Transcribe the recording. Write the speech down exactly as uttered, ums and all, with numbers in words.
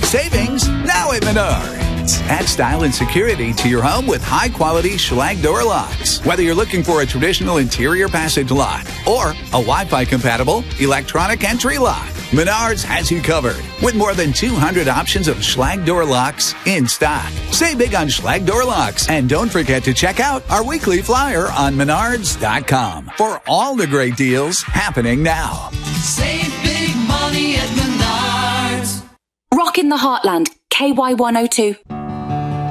Savings now at Menards. Add style and security to your home with high-quality Schlage door locks. Whether you're looking for a traditional interior passage lock or a Wi-Fi compatible electronic entry lock, Menards has you covered with more than two hundred options of Schlage door locks in stock. Save big on Schlage door locks, and don't forget to check out our weekly flyer on menards dot com for all the great deals happening now. Save big money at Menards. Rock in the Heartland, K Y one oh two.